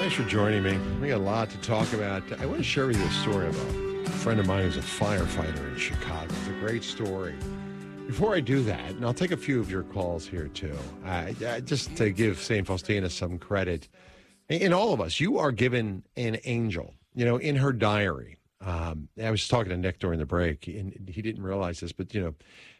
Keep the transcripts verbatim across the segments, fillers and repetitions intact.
Thanks for joining me. We got a lot to talk about. I want to share with you a story about a friend of mine who's a firefighter in Chicago. It's a great story. Before I do that, and I'll take a few of your calls here too, uh, just to give Saint Faustina some credit. In all of us, you are given an angel, you know, in her diary. Um, I was talking to Nick during the break, and he didn't realize this, but, you know,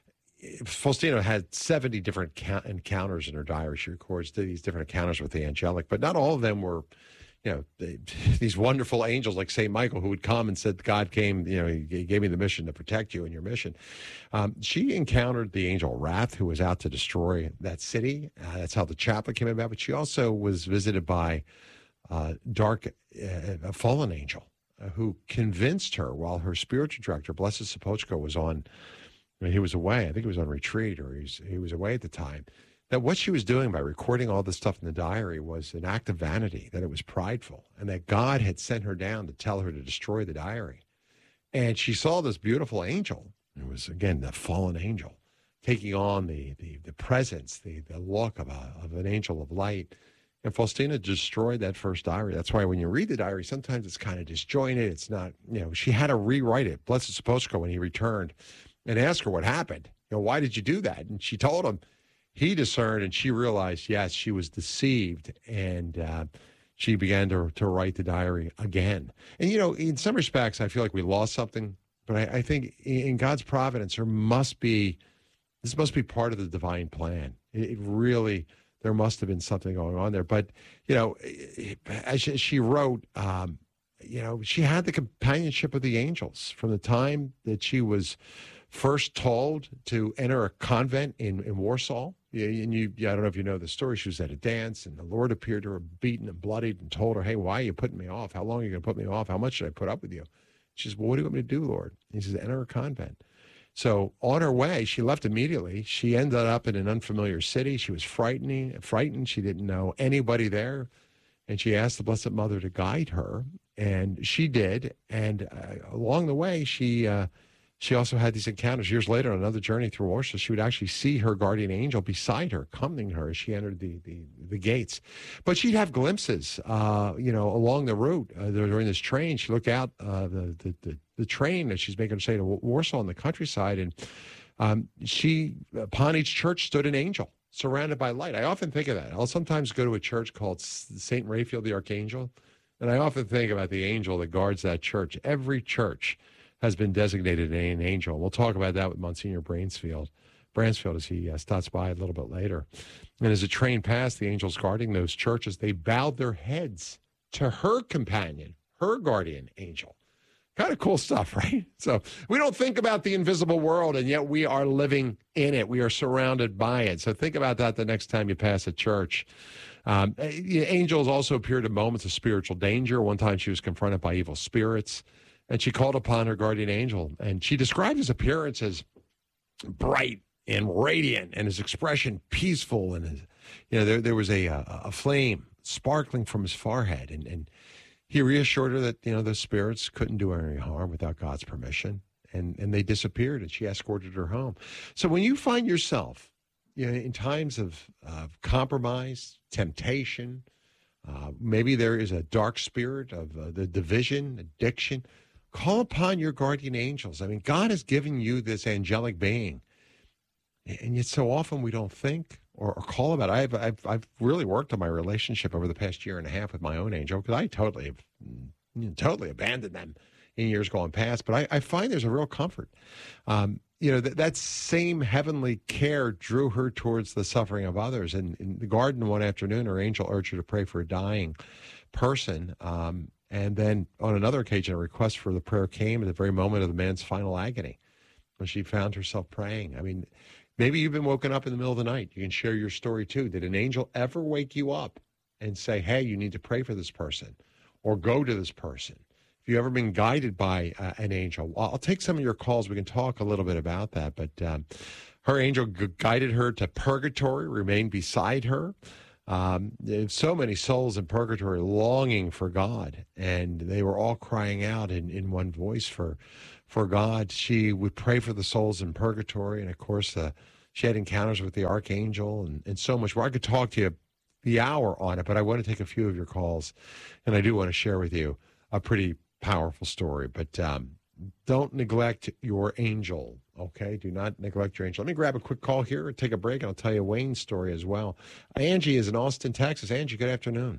Faustina had seventy different encounters in her diary. She records these different encounters with the angelic, but not all of them were, you know, they, these wonderful angels like Saint Michael who would come and said, God came, you know, he gave me the mission to protect you in your mission. Um, she encountered the angel Wrath, who was out to destroy that city. Uh, that's how the chaplet came about. But she also was visited by uh, dark, uh, a fallen angel uh, who convinced her while her spiritual director, Blessed Sopochko, was on I mean, he was away. I think he was on retreat, or he was, he was away at the time. That what she was doing by recording all this stuff in the diary was an act of vanity, that it was prideful, and that God had sent her down to tell her to destroy the diary. And she saw this beautiful angel. It was, again, the fallen angel, taking on the the, the presence, the, the look of, a, of an angel of light. And Faustina destroyed that first diary. That's why when you read the diary, sometimes it's kind of disjointed. It's not, you know, she had to rewrite it. Blessed Sopochko, when he returned, and asked her what happened. You know, why did you do that? And she told him. He discerned, and she realized, yes, she was deceived, and uh, she began to to write the diary again. And, you know, in some respects, I feel like we lost something, but I, I think in God's providence, there must be, this must be part of the divine plan. It, it really, there must have been something going on there. But, you know, as she, she wrote, um, you know, she had the companionship of the angels from the time that she was first told to enter a convent in, in Warsaw. And you, I don't know if you know the story. She was at a dance, and the Lord appeared to her beaten and bloodied and told her, hey, why are you putting me off? How long are you going to put me off? How much should I put up with you? She says, well, what do you want me to do, Lord? He says, enter a convent. So on her way, she left immediately. She ended up in an unfamiliar city. She was frightening, frightened. She didn't know anybody there. And she asked the Blessed Mother to guide her, and she did. And uh, along the way, she... Uh, She also had these encounters years later on another journey through Warsaw. She would actually see her guardian angel beside her, comforting her as she entered the the, the gates. But she'd have glimpses, uh, you know, along the route uh, during this train. She looked out uh, the, the the the train as she's making her way to Warsaw in the countryside, and um, she upon each church stood an angel surrounded by light. I often think of that. I'll sometimes go to a church called Saint Raphael the Archangel, and I often think about the angel that guards that church. Every church has been designated an angel. We'll talk about that with Monsignor Bransfield, Bransfield as he uh, stops by a little bit later. And as the train passed, the angels guarding those churches, they bowed their heads to her companion, her guardian angel. Kind of cool stuff, right? So we don't think about the invisible world, and yet we are living in it. We are surrounded by it. So think about that the next time you pass a church. Um, angels also appeared in moments of spiritual danger. One time she was confronted by evil spirits, and she called upon her guardian angel, and she described his appearance as bright and radiant, and his expression peaceful, and his, you know, there there was a, a a flame sparkling from his forehead, and and he reassured her that, you know, the spirits couldn't do her any harm without God's permission, and and they disappeared, and she escorted her home. So when you find yourself, you know, in times of uh, compromise, temptation, uh, maybe there is a dark spirit of uh, the division, addiction. Call upon your guardian angels. I mean, God has given you this angelic being, and yet so often we don't think or, or call about it. I've, I've I've really worked on my relationship over the past year and a half with my own angel, because I totally have, you know, totally abandoned them in years gone past. But I, I find there's a real comfort. Um, you know, that that same heavenly care drew her towards the suffering of others. And in the garden one afternoon, her angel urged her to pray for a dying person. Um, And then on another occasion, a request for the prayer came at the very moment of the man's final agony, when she found herself praying. I mean, maybe you've been woken up in the middle of the night. You can share your story too. Did an angel ever wake you up and say, hey, you need to pray for this person or go to this person? Have you ever been guided by uh, an angel? Well, I'll take some of your calls. We can talk a little bit about that. But um, her angel gu- guided her to purgatory, remained beside her. Um, there's so many souls in purgatory longing for God, and they were all crying out in, in one voice for for God. She would pray for the souls in purgatory, and of course, uh, she had encounters with the archangel and, and so much more. I could talk to you the hour on it, but I want to take a few of your calls, and I do want to share with you a pretty powerful story. But um, don't neglect your angel, okay? Do not neglect your angel. Let me grab a quick call here and take a break, and I'll tell you Wayne's story as well. Angie is in Austin, Texas. Angie, good afternoon.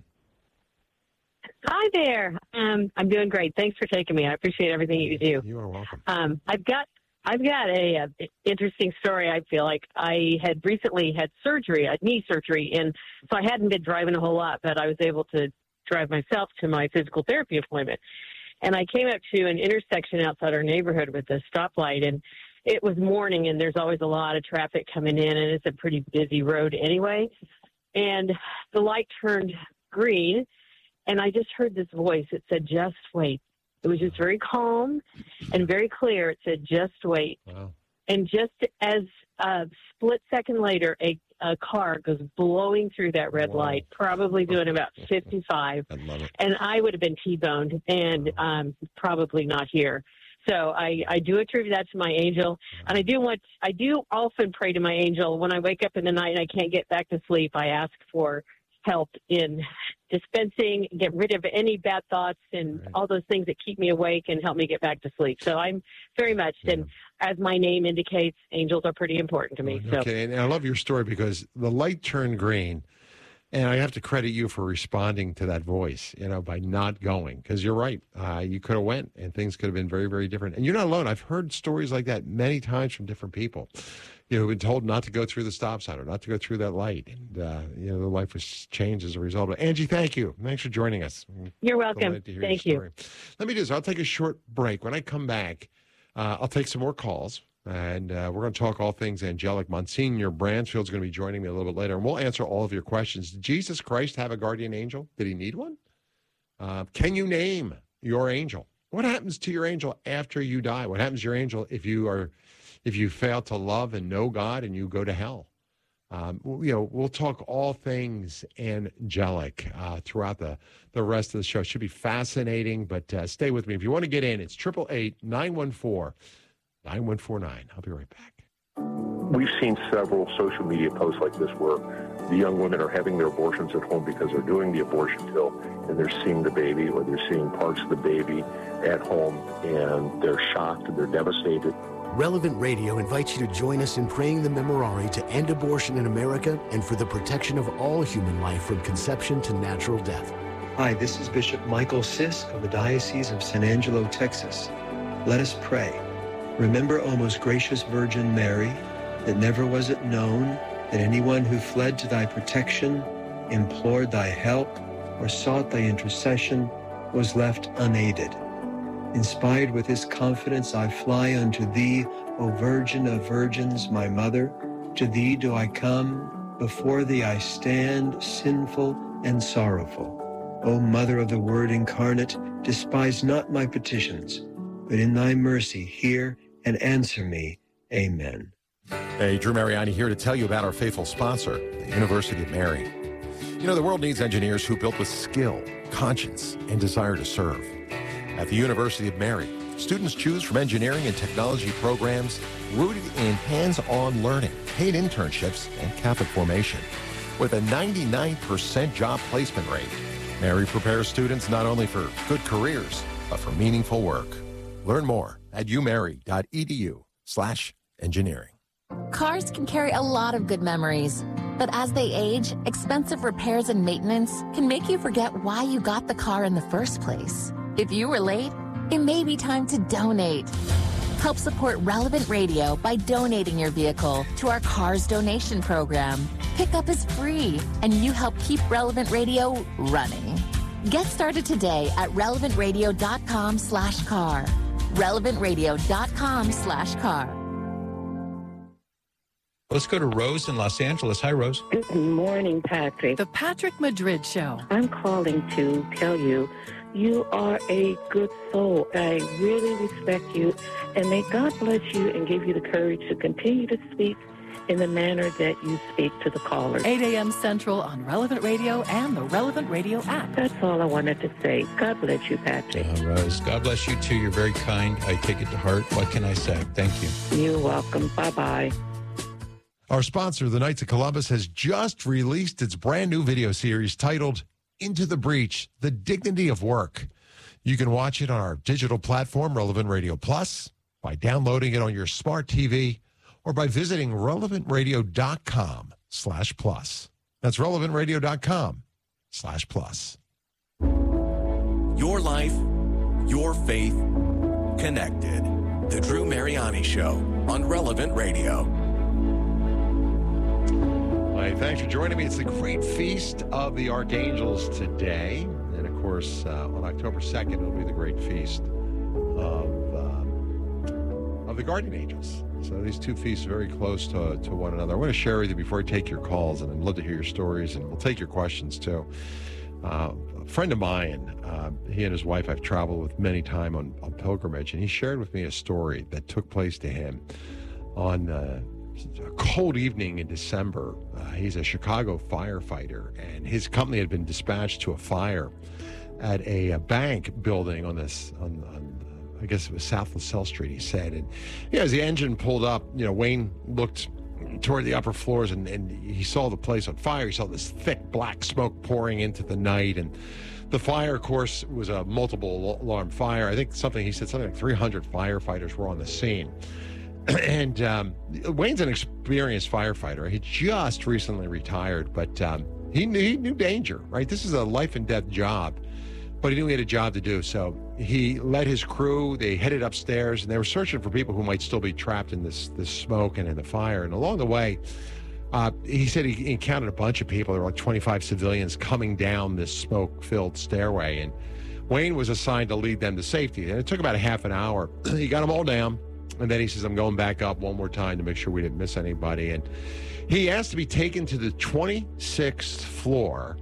Hi there. Um, I'm doing great. Thanks for taking me. I appreciate everything you do. You are welcome. Um, I've got I've got a, a interesting story. I feel like I had recently had surgery, a knee surgery, and so I hadn't been driving a whole lot, but I was able to drive myself to my physical therapy appointment. And I came up to an intersection outside our neighborhood with a stoplight, and it was morning, and there's always a lot of traffic coming in, and it's a pretty busy road anyway. And the light turned green, and I just heard this voice. It said, "Just wait." It was just very calm and very clear. It said, "Just wait." Wow. And just as a split second later, a, a car goes blowing through that red Wow. light, probably doing about fifty-five. I love it. And I would have been T-boned and um, probably not here. So I, I do attribute that to my angel. And I do want, I do often pray to my angel. When I wake up in the night and I can't get back to sleep, I ask for help in dispensing, get rid of any bad thoughts and Right. all those things that keep me awake and help me get back to sleep. So I'm very much, Yeah. and as my name indicates, angels are pretty important to me. So Okay, and I love your story because the light turned green, and I have to credit you for responding to that voice, you know, by not going, because you're right. Uh, you could have went, and things could have been very, very different. And you're not alone. I've heard stories like that many times from different people. You know, who've been told not to go through the stop sign or not to go through that light, and uh, you know, their life was changed as a result of it. Angie, thank you. Thanks for joining us. you're welcome. Delighted to hear your Thank you. story. Let me do this. I'll take a short break. When I come back, uh, I'll take some more calls, and uh, we're going to talk all things angelic. Monsignor Bransfield's going to be joining me a little bit later, and we'll answer all of your questions. Did Jesus Christ have a guardian angel? Did he need one? Uh, can you name your angel? What happens to your angel after you die? What happens to your angel if you are, if you fail to love and know God and you go to hell? Um, you know, we'll talk all things angelic uh, throughout the, the rest of the show. It should be fascinating, but uh, stay with me. If you want to get in, it's eight eight eight, nine one four, nine one four nine. I'll be right back. We've seen several social media posts like this where the young women are having their abortions at home because they're doing the abortion pill and they're seeing the baby or they're seeing parts of the baby at home and they're shocked and they're devastated. Relevant Radio invites you to join us in praying the Memorare to end abortion in America and for the protection of all human life from conception to natural death. Hi, this is Bishop Michael Sisk of the Diocese of San Angelo, Texas. Let us pray. Remember, O most gracious Virgin Mary, that never was it known that anyone who fled to thy protection, implored thy help, or sought thy intercession was left unaided. Inspired with this confidence, I fly unto thee, O Virgin of Virgins, my mother. To thee do I come, before thee I stand, sinful and sorrowful. O Mother of the Word incarnate, despise not my petitions, but in thy mercy hear and answer me. Amen. Hey, Drew Mariani here to tell you about our faithful sponsor, the University of Mary. You know, the world needs engineers who built with skill, conscience, and desire to serve. At the University of Mary, students choose from engineering and technology programs rooted in hands-on learning, paid internships, and Catholic formation. With a ninety-nine percent job placement rate, Mary prepares students not only for good careers, but for meaningful work. Learn more at umary.edu slash engineering. Cars can carry a lot of good memories, but as they age, expensive repairs and maintenance can make you forget why you got the car in the first place. If you were late, it may be time to donate. Help support Relevant Radio by donating your vehicle to our Cars Donation Program. Pickup is free, and you help keep Relevant Radio running. Get started today at relevantradio.com slash car. relevantradio.com slash car. Let's go to Rose in Los Angeles. Hi, Rose. Good morning, Patrick. The Patrick Madrid Show. I'm calling to tell you, you are a good soul. I really respect you, and may God bless you and give you the courage to continue to speak in the manner that you speak to the callers. eight a.m. Central on Relevant Radio and the Relevant Radio app. That's all I wanted to say. God bless you, Patrick. Uh, Rose, God bless you, too. You're very kind. I take it to heart. What can I say? Thank you. You're welcome. Bye-bye. Our sponsor, the Knights of Columbus, has just released its brand new video series titled Into the Breach, The Dignity of Work. You can watch it on our digital platform, Relevant Radio Plus, by downloading it on your smart T V, or by visiting relevantradio.com slash plus. That's relevantradio.com slash plus. Your life, your faith, connected. The Drew Mariani Show on Relevant Radio. Hi, thanks for joining me. It's the Great Feast of the Archangels today. And, of course, uh, on October second, it'll be the Great Feast of, um, of the Guardian Angels. So these two feasts are very close to, to one another. I want to share with you before I take your calls, and I'd love to hear your stories, and we'll take your questions, too. Uh, a friend of mine, uh, he and his wife I've traveled with many times on, on pilgrimage, and he shared with me a story that took place to him on uh, a cold evening in December. Uh, he's a Chicago firefighter, and his company had been dispatched to a fire at a, a bank building on this, on, on uh, I guess it was South LaSalle Street, he said. And yeah, as the engine pulled up, you know, Wayne looked toward the upper floors, and, and he saw the place on fire. He saw this thick black smoke pouring into the night, and the fire, of course, was a multiple alarm fire. I think something, he said something like three hundred firefighters were on the scene. And um, Wayne's an experienced firefighter. He just recently retired, but um, he, knew, he knew danger, right? This is a life and death job, but he knew he had a job to do. So he led his crew. They headed upstairs, and they were searching for people who might still be trapped in this, this smoke and in the fire. And along the way, uh, he said he encountered a bunch of people. There were like twenty-five civilians coming down this smoke-filled stairway, and Wayne was assigned to lead them to safety. And it took about a half an hour. He got them all down. And then he says, I'm going back up one more time to make sure we didn't miss anybody. And he asked to be taken to the twenty-sixth floor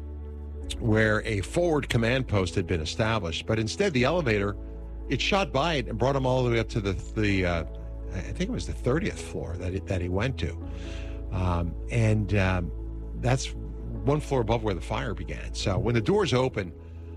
where a forward command post had been established. But instead, the elevator, it shot by it and brought him all the way up to the, the uh, I think it was the thirtieth floor that, it, that he went to. Um, and um, that's one floor above where the fire began. So when the doors open,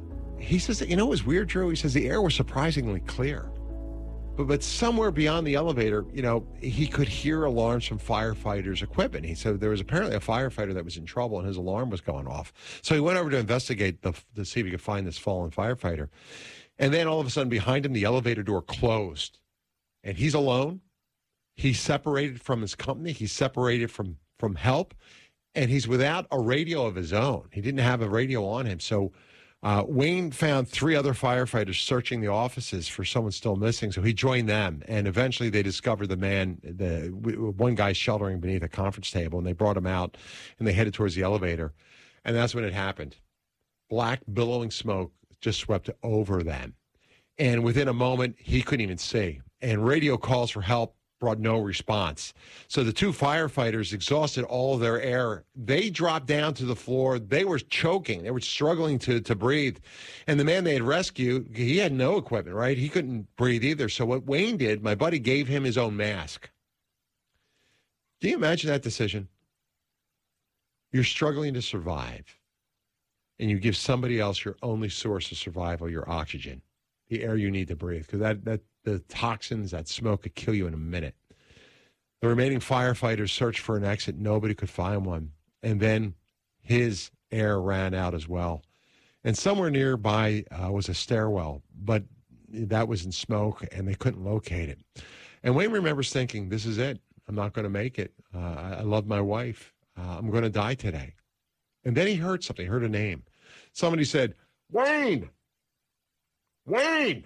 he says, that, you know, it was weird, Drew. He says the air was surprisingly clear. But, but somewhere beyond the elevator, you know, he could hear alarms from firefighters' equipment. He said there was apparently a firefighter that was in trouble, and his alarm was going off. So he went over to investigate the, to see if he could find this fallen firefighter. And then all of a sudden, behind him, the elevator door closed. And he's alone. He's separated from his company. He's separated from, from help. And he's without a radio of his own. He didn't have a radio on him. So Uh, Wayne found three other firefighters searching the offices for someone still missing, so he joined them, and eventually they discovered the man, the one guy sheltering beneath a conference table, and they brought him out, and they headed towards the elevator, and that's when it happened. Black, billowing smoke just swept over them, and within a moment, he couldn't even see, and radio calls for help brought no response. So the two firefighters exhausted all of their air. They dropped down to the floor. They were choking. They were struggling to, to breathe. And the man they had rescued, he had no equipment, right? He couldn't breathe either. So what Wayne did, my buddy gave him his own mask. Can you imagine that decision? You're struggling to survive, and you give somebody else your only source of survival, your oxygen, the air you need to breathe, because that, that the toxins, that smoke could kill you in a minute. The remaining firefighters searched for an exit. Nobody could find one. And then his air ran out as well. And somewhere nearby uh, was a stairwell, but that was in smoke, and they couldn't locate it. And Wayne remembers thinking, this is it. I'm not going to make it. Uh, I, I love my wife. Uh, I'm going to die today. And then he heard something, heard a name. Somebody said, Wayne! Wayne!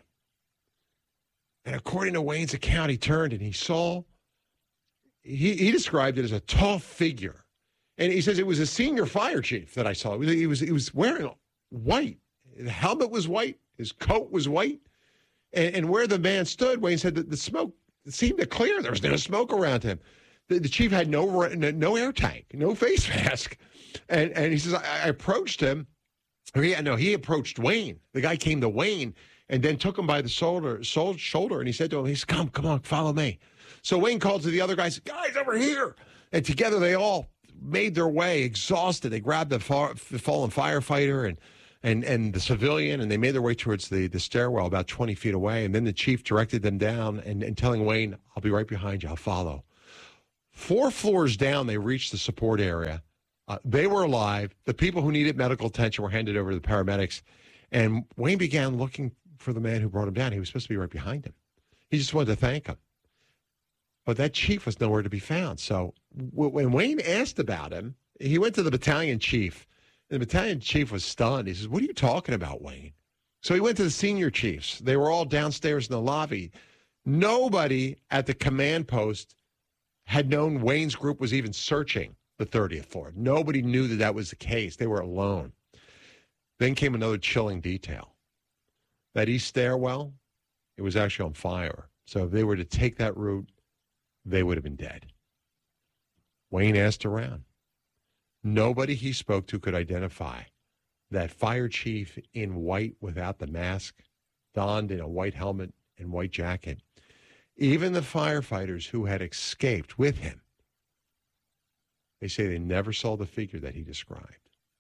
And according to Wayne's account, he turned and he saw, he, he described it as a tall figure. And he says it was a senior fire chief that I saw. He was, he was wearing white. The helmet was white. His coat was white. And, and where the man stood, Wayne said that the smoke seemed to clear. There was no smoke around him. The, the chief had no no air tank, no face mask. And, and he says, I, I approached him. Or he, no, he approached Wayne. The guy came to Wayne and then took him by the shoulder, shoulder, and he said to him, he said, come, come on, follow me. So Wayne called to the other guys, guys, over here. And together they all made their way, exhausted. They grabbed the, far, the fallen firefighter and, and, and the civilian, and they made their way towards the, the stairwell about twenty feet away. And then the chief directed them down and, and telling Wayne, I'll be right behind you. I'll follow. Four floors down, they reached the support area. Uh, they were alive. The people who needed medical attention were handed over to the paramedics. And Wayne began looking for the man who brought him down. He was supposed to be right behind him. He just wanted to thank him. But that chief was nowhere to be found. So w- when Wayne asked about him, he went to the battalion chief. And the battalion chief was stunned. He says, "What are you talking about, Wayne?" So he went to the senior chiefs. They were all downstairs in the lobby. Nobody at the command post had known Wayne's group was even searching the thirtieth floor. Nobody knew that that was the case. They were alone. Then came another chilling detail. That east stairwell, it was actually on fire. So if they were to take that route, they would have been dead. Wayne asked around. Nobody he spoke to could identify that fire chief in white without the mask, donned in a white helmet and white jacket. Even the firefighters who had escaped with him, they say they never saw the figure that he described.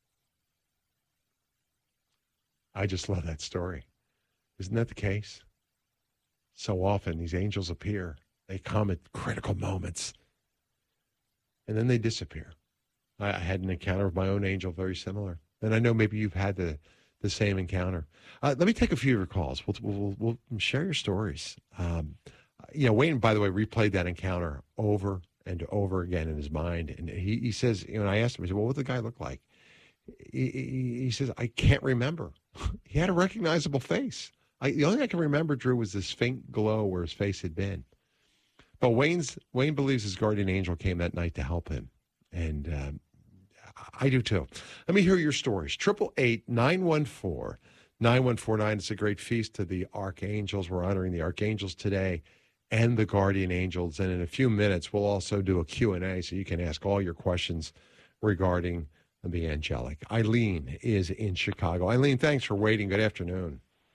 I just love that story. Isn't that the case? So often these angels appear. They come at critical moments, and then they disappear. I, I had an encounter with my own angel very similar. And I know maybe you've had the, the same encounter. Uh, let me take a few of your calls. We'll, we'll, we'll share your stories. Um, you know, Wayne, by the way, replayed that encounter over and over again in his mind. And he, he says, you know, I asked him, he said, well, what did the guy look like? He, he, he says, I can't remember. He had a recognizable face. I, the only thing I can remember, Drew, was this faint glow where his face had been. But Wayne's Wayne believes his guardian angel came that night to help him. And um, I do too. Let me hear your stories. Triple eight nine one four nine one four nine. It's a great feast to the archangels. We're honoring the archangels today and the guardian angels. And in a few minutes, we'll also do a Q and A so you can ask all your questions regarding the angelic. Eileen is in Chicago. Eileen, thanks for waiting. Good afternoon.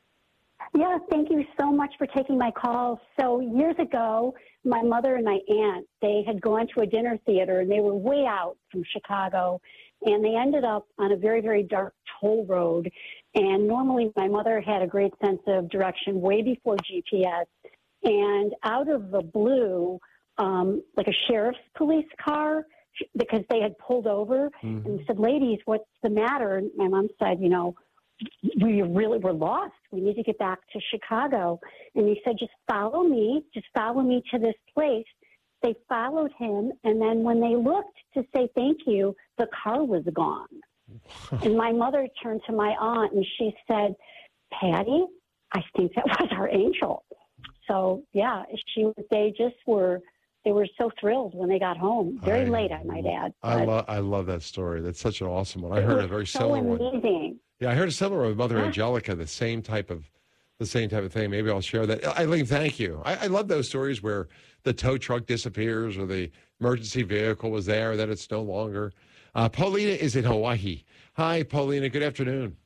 Yeah, thank you so much for taking my call. So years ago, my mother and my aunt, they had gone to a dinner theater, and they were way out from Chicago, and they ended up on a very, very dark toll road. And normally my mother had a great sense of direction way before G P S. And out of the blue, um, like a sheriff's police car, because they had pulled over mm-hmm. and said, ladies, what's the matter? And my mom said, you know, we really were lost. We need to get back to Chicago. And he said, just follow me. Just follow me to this place. They followed him. And then when they looked to say thank you, the car was gone. And my mother turned to my aunt and she said, Patty, I think that was our angel. So, yeah, she, they just were, they were so thrilled when they got home. Very I, late, I might add. I, lo- I love that story. That's such an awesome one. I heard a very so similar amazing. one. Yeah, I heard a similar one with Mother Yeah. Angelica, the same type of the same type of thing. Maybe I'll share that. Eileen, thank you. I, I love those stories where the tow truck disappears or the emergency vehicle was there, that it's no longer. Uh, Paulina is in Hawaii. Hi, Paulina. Good afternoon.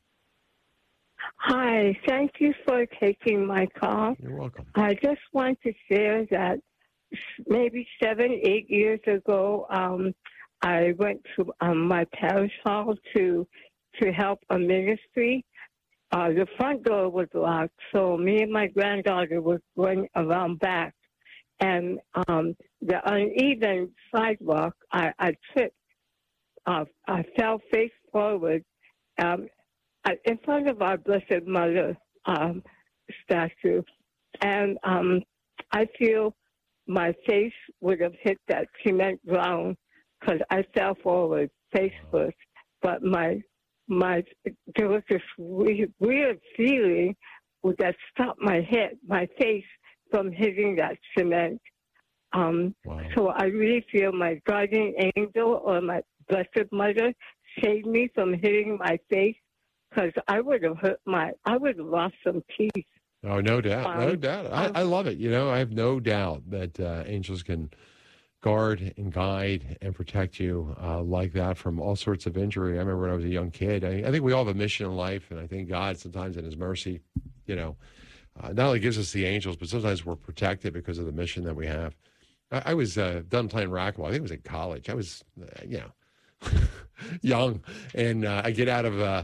Hi. Thank you for taking my call. You're welcome. I just want to share that maybe seven, eight years ago, um, I went to um, my parish hall to to help a ministry. Uh, the front door was locked, so me and my granddaughter were going around back. And um, the uneven sidewalk, I, I tripped. Uh, I fell face forward um, in front of our Blessed Mother um, statue. And um, I feel my face would have hit that cement ground because I fell forward face first. But my My there was this weird, weird feeling that stopped my head, my face, from hitting that cement. Um, wow. So I really feel my guardian angel or my Blessed Mother saved me from hitting my face because I would have hurt my, I would have lost some teeth. Oh, no doubt, um, no doubt. I, um, I love it. You know, I have no doubt that uh, angels can guard and guide and protect you uh, like that from all sorts of injury. I remember when I was a young kid, I, I think we all have a mission in life, and I think God sometimes in his mercy, you know, uh, not only gives us the angels, but sometimes we're protected because of the mission that we have. I, I was uh, done playing racquetball. I think it was in college. I was, uh, you know, young, and uh, I get out of uh,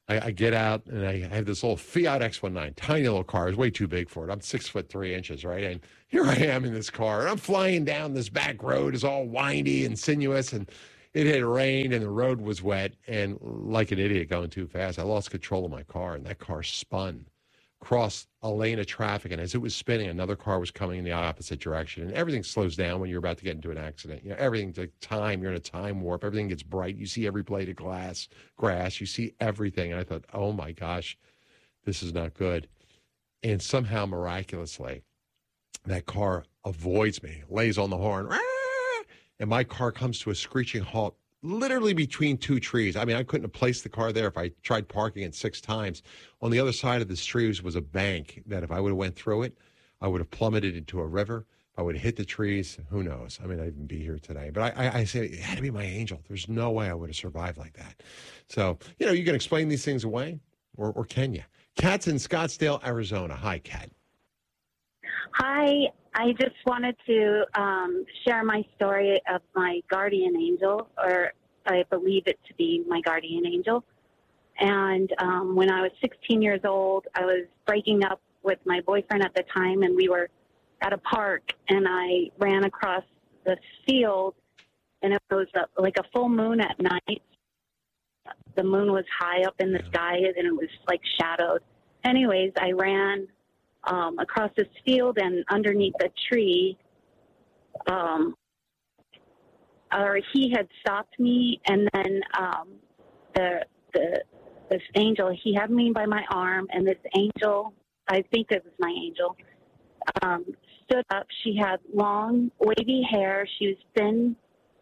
I, I get out and I have this little Fiat X nineteen, tiny little car. It's way too big for it. I'm six foot three inches, right? And here I am in this car, and I'm flying down this back road. It's all windy and sinuous, and it had rained, and the road was wet. And like an idiot going too fast, I lost control of my car, and that car spun across a lane of traffic. And as it was spinning, another car was coming in the opposite direction. And everything slows down when you're about to get into an accident. You know, everything's like time. You're in a time warp. Everything gets bright. You see every blade of glass, grass. You see everything. And I thought, oh, my gosh, this is not good. And somehow, miraculously, that car avoids me, lays on the horn, and my car comes to a screeching halt literally between two trees. I mean, I couldn't have placed the car there if I tried parking it six times. On the other side of the trees was a bank that if I would have went through it, I would have plummeted into a river. If I would have hit the trees, who knows? I mean, I'd even be here today. But I, I, I say it had to be my angel. There's no way I would have survived like that. So, you know, you can explain these things away, or, or can you? Kat's in Scottsdale, Arizona. Hi, Kat. Hi, I just wanted to um, share my story of my guardian angel, or I believe it to be my guardian angel. And um, when I was sixteen years old, I was breaking up with my boyfriend at the time, and we were at a park, and I ran across the field, and it was a, like a full moon at night. The moon was high up in the sky, and it was like shadowed. Anyways, I ran Um, across this field, and underneath a tree, um, or he had stopped me, and then um, the the this angel, he had me by my arm, and this angel, I think it was my angel, um, stood up. She had long, wavy hair. She was thin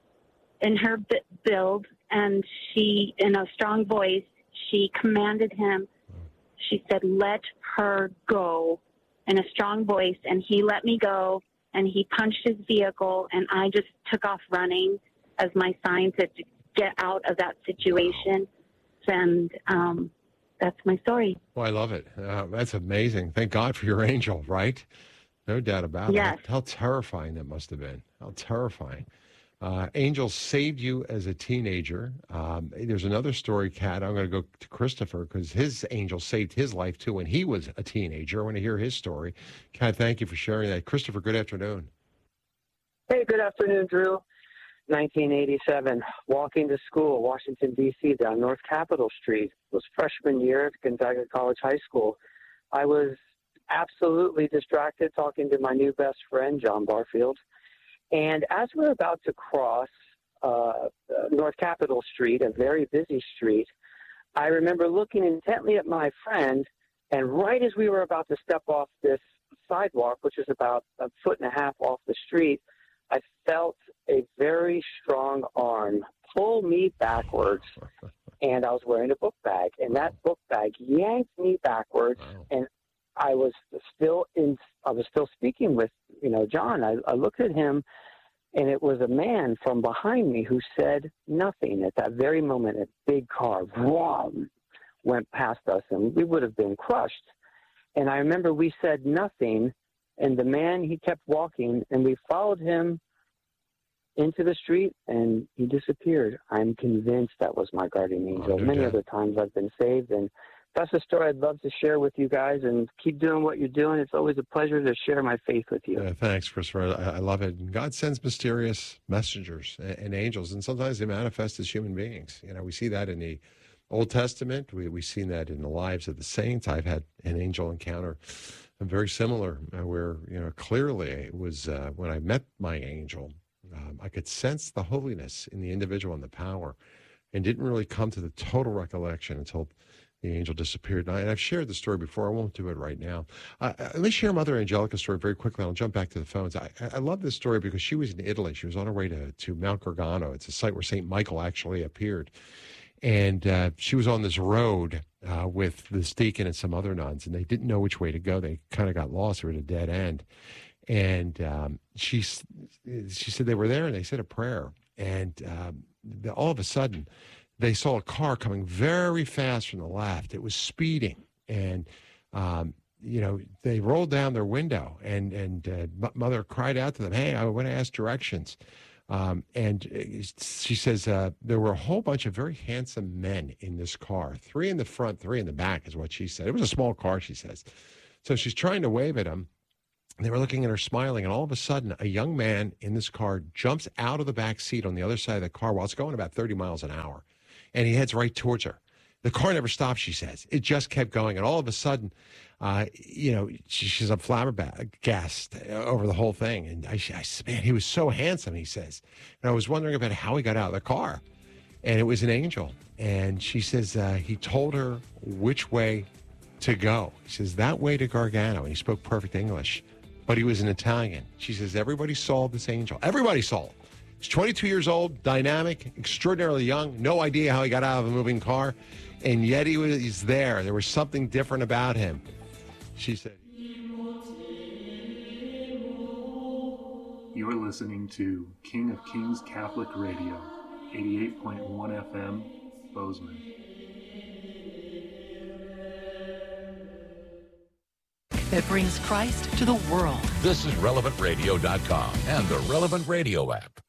in her build, and she, in a strong voice, she commanded him. She said, "Let her go," in a strong voice, and he let me go, and he punched his vehicle, and I just took off running as my sign to get out of that situation. And um, that's my story. Well, I love it. Uh, that's amazing. Thank God for your angel, right? No doubt about Yes. it. How terrifying that must have been. How terrifying. Uh, angels saved you as a teenager. Um, there's another story, Kat. I'm going to go to Christopher because his angel saved his life, too, when he was a teenager. I want to hear his story. Kat, thank you for sharing that. Christopher, good afternoon. Hey, good afternoon, Drew. nineteen eighty-seven, walking to school, Washington, D C, down North Capitol Street. It was freshman year at Gonzaga College High School. I was absolutely distracted talking to my new best friend, John Barfield. And as we're about to cross uh, North Capitol Street, a very busy street, I remember looking intently at my friend, and right as we were about to step off this sidewalk, which is about a foot and a half off the street, I felt a very strong arm pull me backwards, and I was wearing a book bag, and that book bag yanked me backwards, wow. and I was still in. I was still speaking with, you know, John. I, I looked at him, and it was a man from behind me who said nothing. At that very moment, a big car vroom, went past us, and we would have been crushed. And I remember we said nothing, and the man, he kept walking, and we followed him into the street, and he disappeared. I'm convinced that was my guardian angel. Oh, Many other times I've been saved, and that's a story I'd love to share with you guys, and keep doing what you're doing. It's always a pleasure to share my faith with you. Uh, thanks, Christopher. I, I love it. God sends mysterious messengers and, and angels, and sometimes they manifest as human beings. You know, we see that in the Old Testament. We, we've seen that in the lives of the saints. I've had an angel encounter very similar, uh, where, you know, clearly it was uh, when I met my angel, um, I could sense the holiness in the individual and the power, and didn't really come to the total recollection until the angel disappeared. And, I, and I've shared the story before. I won't do it right now. Uh, let me share Mother Angelica's story very quickly. I'll jump back to the phones. I, I love this story because she was in Italy. She was on her way to, to Mount Gargano. It's a site where Saint Michael actually appeared. And uh, she was on this road uh, with this deacon and some other nuns, and they didn't know which way to go. They kind of got lost. They were at a dead end. And um, she, she said they were there, and they said a prayer. And um, the, all of a sudden, they saw a car coming very fast from the left. It was speeding. And, um, you know, they rolled down their window, and, and uh, Mother cried out to them, "Hey, I want to ask directions." Um, and she says uh, there were a whole bunch of very handsome men in this car. Three in the front, three in the back is what she said. It was a small car, she says. So she's trying to wave at them. They were looking at her smiling, and all of a sudden, a young man in this car jumps out of the back seat on the other side of the car while it's going about thirty miles an hour, and he heads right towards her. The car never stopped, she says. It just kept going, and all of a sudden, uh, you know, she, she's flabbergasted over the whole thing. And I, I said, man, he was so handsome, he says. And I was wondering about how he got out of the car, and it was an angel. And she says uh, he told her which way to go. He says, that way to Gargano, and he spoke perfect English. But he was an Italian. She says, everybody saw this angel. Everybody saw it. He's twenty-two years old, dynamic, extraordinarily young, no idea how he got out of a moving car, and yet he was he's there. There was something different about him. She said. You are listening to King of Kings Catholic Radio, eighty-eight point one F M, Bozeman. That brings Christ to the world. This is relevant radio dot com and the Relevant Radio app.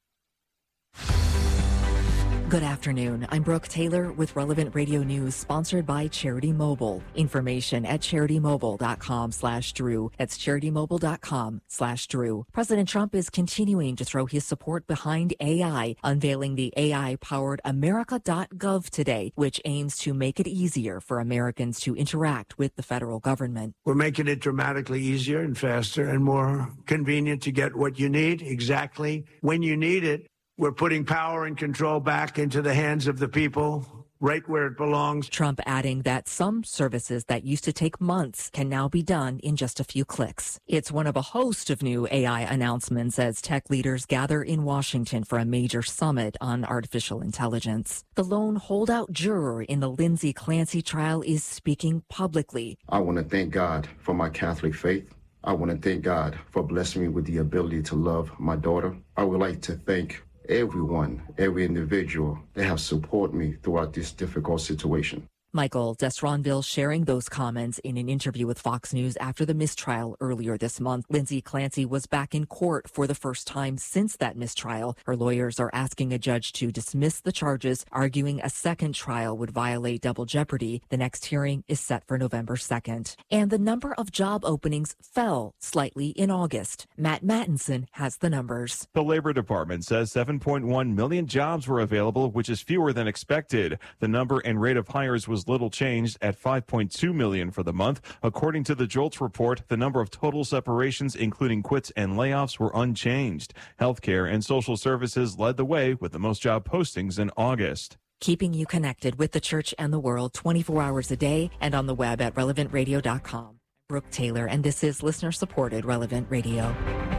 Good afternoon. I'm Brooke Taylor with Relevant Radio News, sponsored by Charity Mobile. Information at charitymobile.com slash Drew. That's charitymobile.com slash Drew. President Trump is continuing to throw his support behind A I, unveiling the A I-powered America dot gov today, which aims to make it easier for Americans to interact with the federal government. We're making it dramatically easier and faster and more convenient to get what you need exactly when you need it. We're putting power and control back into the hands of the people, right where it belongs. Trump adding that some services that used to take months can now be done in just a few clicks. It's one of a host of new A I announcements as tech leaders gather in Washington for a major summit on artificial intelligence. The lone holdout juror in the Lindsay Clancy trial is speaking publicly. I want to thank God for my Catholic faith. I want to thank God for blessing me with the ability to love my daughter. I would like to thank everyone, every individual that have supported me throughout this difficult situation. Michael Desronville sharing those comments in an interview with Fox News after the mistrial earlier this month. Lindsay Clancy was back in court for the first time since that mistrial. Her lawyers are asking a judge to dismiss the charges, arguing a second trial would violate double jeopardy. The next hearing is set for November second. And the number of job openings fell slightly in August. Matt Mattinson has the numbers. The Labor Department says seven point one million jobs were available, which is fewer than expected. The number and rate of hires was little changed at five point two million for the month. According to the JOLTS report, the number of total separations, including quits and layoffs, were unchanged. Healthcare and social services led the way with the most job postings in August. Keeping you connected with the church and the world twenty-four hours a day and on the web at relevant radio dot com. Brooke Taylor, and this is listener-supported Relevant Radio.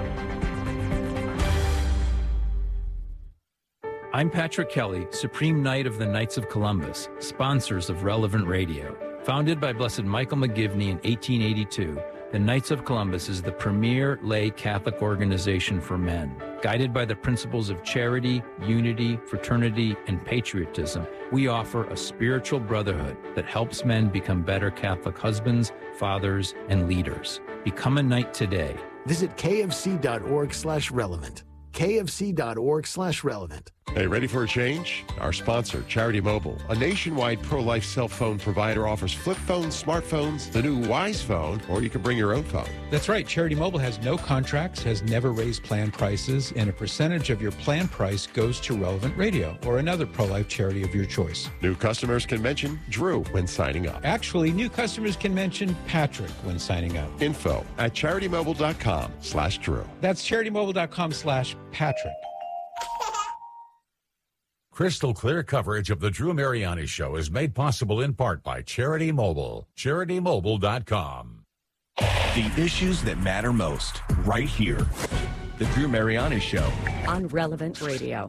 I'm Patrick Kelly, Supreme Knight of the Knights of Columbus, sponsors of Relevant Radio. Founded by Blessed Michael McGivney in eighteen eighty-two, the Knights of Columbus is the premier lay Catholic organization for men. Guided by the principles of charity, unity, fraternity, and patriotism, we offer a spiritual brotherhood that helps men become better Catholic husbands, fathers, and leaders. Become a knight today. Visit kfc.org slash relevant. kfc.org slash relevant. Hey, ready for a change? Our sponsor, Charity Mobile, a nationwide pro-life cell phone provider, offers flip phones, smartphones, the new Wise phone, or you can bring your own phone. That's right. Charity Mobile has no contracts, has never raised plan prices, and a percentage of your plan price goes to Relevant Radio or another pro-life charity of your choice. New customers can mention Drew when signing up. Actually, new customers can mention Patrick when signing up. Info at charitymobile.com slash Drew. That's charitymobile.com slash Patrick. Crystal clear coverage of the Drew Mariani Show is made possible in part by Charity Mobile. charity mobile dot com. The issues that matter most, right here. The Drew Mariani Show. On Relevant Radio.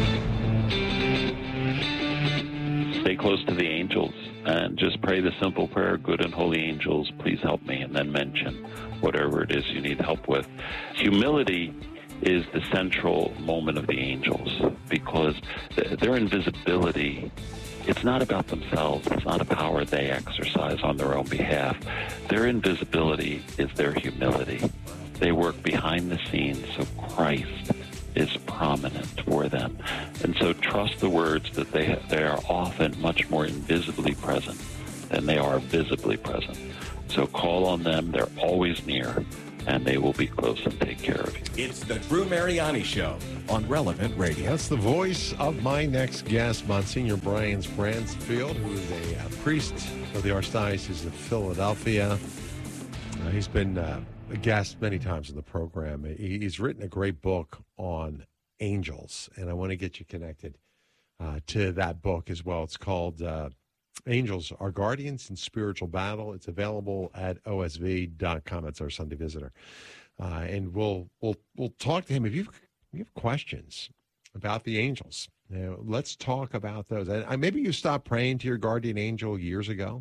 Stay close to the angels and just pray the simple prayer, good and holy angels, please help me, and then mention whatever it is you need help with. Humility is the central moment of the angels, because their invisibility, it's not about themselves. It's not a power they exercise on their own behalf. Their invisibility is their humility. They work behind the scenes so Christ is prominent for them. And so trust the words that they, they are often much more invisibly present than they are visibly present. So call on them. They're always near, and they will be close and take care of you. It's the Drew Mariani Show on Relevant Radio. That's the voice of my next guest, Monsignor Brian Bransfield, who is a uh, priest of the Archdiocese of Philadelphia. Uh, he's been uh, a guest many times in the program. He, he's written a great book on angels, and I want to get you connected uh, to that book as well. It's called uh, Angels, Our Guardians in Spiritual Battle. It's available at O S V dot com. That's our Sunday Visitor. Uh, and we'll we'll we'll talk to him. If you've, if you have questions about the angels, you know, let's talk about those. And uh, maybe you stopped praying to your guardian angel years ago,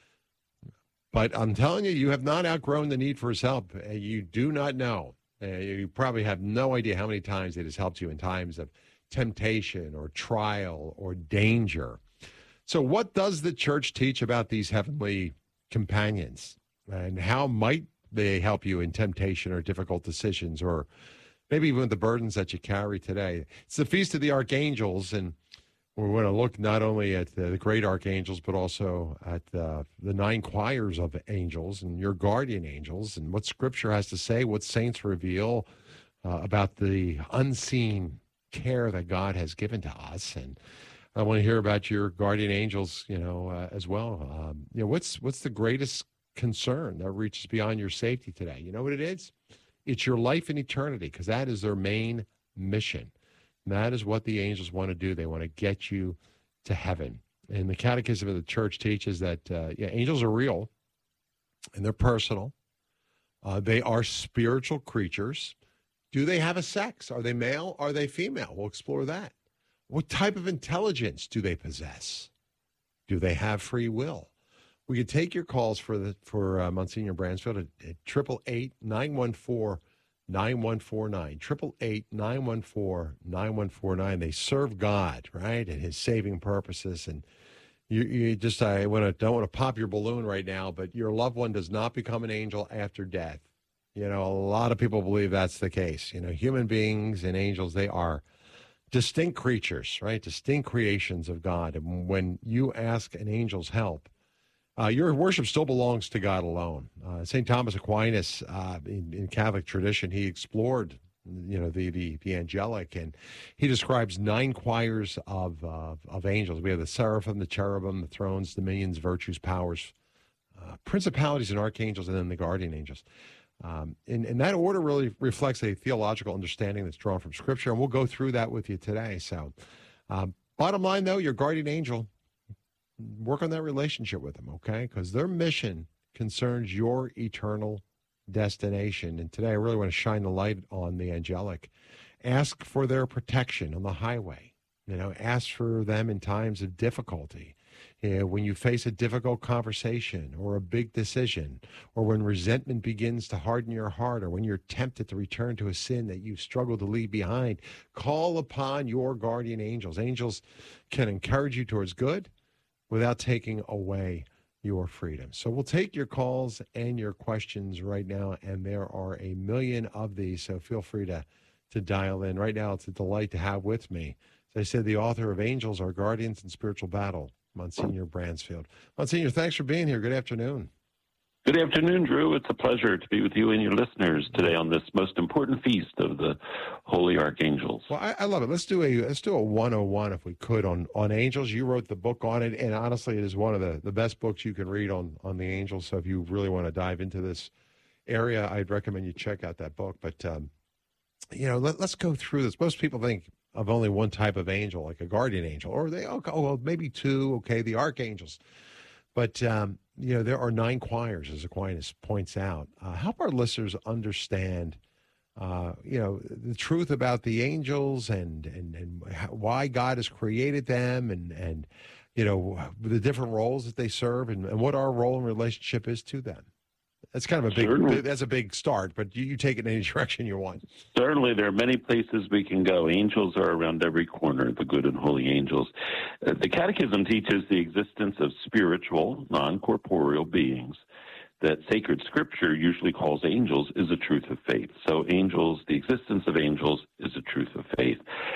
but I'm telling you, you have not outgrown the need for his help. Uh, you do not know. Uh, you probably have no idea how many times it has helped you in times of temptation or trial or danger. So what does the church teach about these heavenly companions, and how might they help you in temptation or difficult decisions, or maybe even the burdens that you carry today? It's the Feast of the Archangels, and we're going to look not only at the, the great archangels, but also at uh, the nine choirs of angels and your guardian angels, and what Scripture has to say, what saints reveal uh, about the unseen care that God has given to us. And I want to hear about your guardian angels, you know, uh, as well. Um, you know, what's what's the greatest concern that reaches beyond your safety today? You know what it is? It's your life in eternity, because that is their main mission. And that is what the angels want to do. They want to get you to heaven. And the Catechism of the Church teaches that uh, yeah, angels are real, and they're personal. Uh, they are spiritual creatures. Do they have a sex? Are they male? Are they female? We'll explore that. What type of intelligence do they possess? Do they have free will? We could take your calls for the for uh, Monsignor Bransfield at eight eight eight, nine one four, nine one four nine. eight eight eight, nine one four, nine one four nine. They serve God, right, and his saving purposes. And you, you just, I want to don't want to pop your balloon right now, but your loved one does not become an angel after death. You know, a lot of people believe that's the case. You know, human beings and angels, they are distinct creatures, right? Distinct creations of God. And when you ask an angel's help, uh, your worship still belongs to God alone. Uh, Saint Thomas Aquinas, uh, in, in Catholic tradition, he explored, you know, the the, the angelic, and he describes nine choirs of uh, of angels. We have the seraphim, the cherubim, the thrones, dominions, virtues, powers, uh, principalities, and archangels, and then the guardian angels. Um, and, and that order really reflects a theological understanding that's drawn from Scripture, and we'll go through that with you today. So, um, bottom line, though, your guardian angel, work on that relationship with them, okay? Because their mission concerns your eternal destination. And today I really want to shine the light on the angelic. Ask for their protection on the highway. You know, ask for them in times of difficulty. You know, when you face a difficult conversation or a big decision, or when resentment begins to harden your heart, or when you're tempted to return to a sin that you've struggled to leave behind, call upon your guardian angels. Angels can encourage you towards good without taking away your freedom. So we'll take your calls and your questions right now, and there are a million of these, so feel free to, to dial in. Right now, it's a delight to have with me, as I said, the author of Angels, Our Guardians in Spiritual Battle, Monsignor Bransfield. Monsignor, thanks for being here. Good afternoon. Good afternoon, Drew. It's a pleasure to be with you and your listeners today on this most important feast of the Holy Archangels. Well, I, I love it. Let's do a let's do a one oh one if we could on, on angels. You wrote the book on it, and honestly, it is one of the, the best books you can read on, on the angels. So if you really want to dive into this area, I'd recommend you check out that book. But, um, you know, let, let's go through this. Most people think of only one type of angel, like a guardian angel, or they, oh, well, maybe two, okay, the archangels. But, um, you know, there are nine choirs, as Aquinas points out. Uh, help our listeners understand, uh, you know, the truth about the angels and, and, and why God has created them, and, and you know, the different roles that they serve, and, and what our role and relationship is to them. That's kind of a big, Certainly. that's a big start, but you, you take it in any direction you want. Certainly, there are many places we can go. Angels are around every corner, the good and holy angels. Uh, the Catechism teaches the existence of spiritual, non-corporeal beings that sacred scripture usually calls angels is a truth of faith. So angels, the existence of angels is a truth of faith.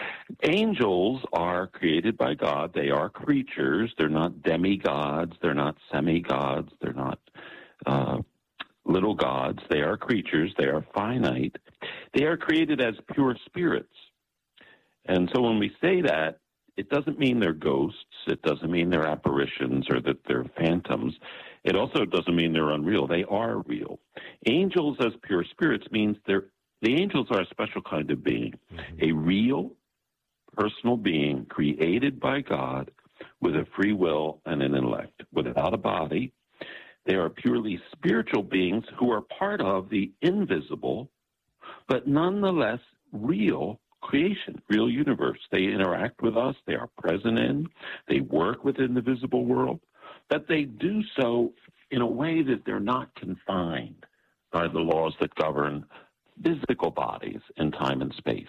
Angels are created by God. They are creatures. They're not demigods. They're not semi-gods. They're not uh, little gods. They are creatures. They are finite. They are created as pure spirits. And so when we say that, it doesn't mean they're ghosts. It doesn't mean they're apparitions or that they're phantoms. It also doesn't mean they're unreal. They are real. Angels as pure spirits means they're, the angels are a special kind of being, mm-hmm. a real, personal being created by God with a free will and an intellect, without a body. They are purely spiritual beings who are part of the invisible, but nonetheless real creation, real universe. They interact with us. They are present in. They work within the visible world, but they do so in a way that they're not confined by the laws that govern physical bodies in time and space.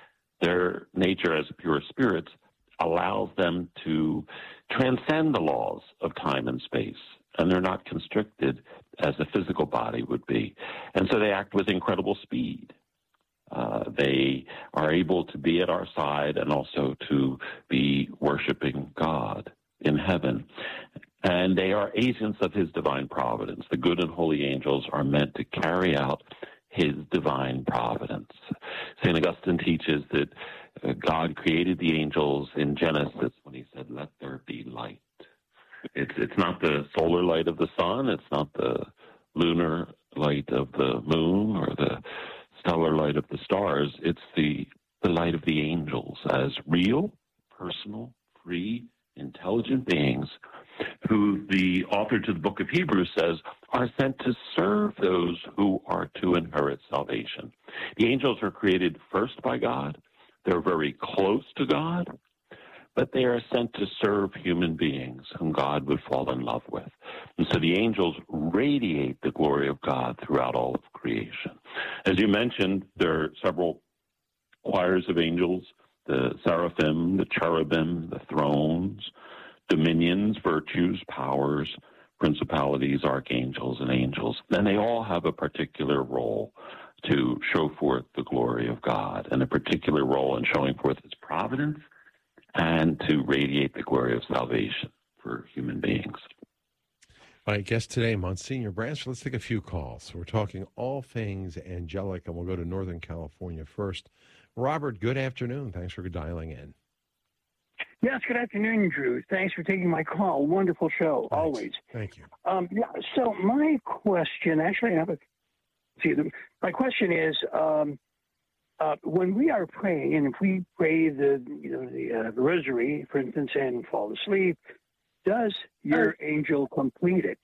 Their nature as pure spirits allows them to transcend the laws of time and space, and they're not constricted as a physical body would be. And so they act with incredible speed. Uh, they are able to be at our side and also to be worshiping God in heaven. And they are agents of his divine providence. The good and holy angels are meant to carry out his divine providence. Saint Augustine teaches that uh, God created the angels in Genesis when he said, "Let there be light." It's, it's not the solar light of the sun. It's not the lunar light of the moon or the stellar light of the stars. It's the, the light of the angels as real, personal, free, intelligent beings who the author to the book of Hebrews says are sent to serve those who are to inherit salvation. The angels are created first by God. They're very close to God, but they are sent to serve human beings whom God would fall in love with. And so the angels radiate the glory of God throughout all of creation. As you mentioned, there are several choirs of angels, the seraphim, the cherubim, the thrones, dominions, virtues, powers, principalities, archangels, and angels. And they all have a particular role to show forth the glory of God, and a particular role in showing forth his providence and to radiate the glory of salvation for human beings. My guest today, Monsignor Bransford. Let's take a few calls. We're talking all things angelic, and we'll go to Northern California first. Robert, good afternoon. Thanks for dialing in. Yes, good afternoon, Drew. Thanks for taking my call. Wonderful show, Thanks. Always. Thank you. Um, yeah, so my question, actually, I have a, see, the, my question is, um, uh, when we are praying, and if we pray the, you know, the, uh, the rosary, for instance, and fall asleep, does your angel complete it?